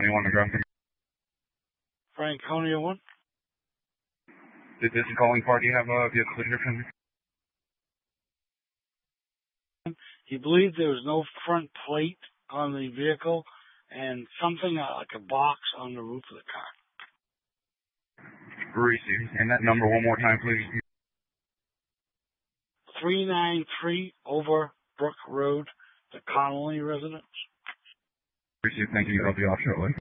Anyone to grab them? Franconia 1. This is calling part. Do you have a vehicle description? He believed there was no front plate on the vehicle and something like a box on the roof of the car. Received. And that number one more time, please. 393 Overbrook Road, the Connolly residence. Received. Thank you. I'll be off shortly.